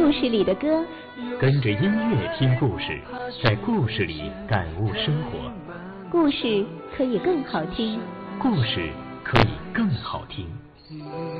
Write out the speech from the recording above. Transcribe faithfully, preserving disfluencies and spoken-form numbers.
故事里的歌， 跟着音乐听故事，在故事里感悟生活。 故事可以更好听， 故事可以更好听。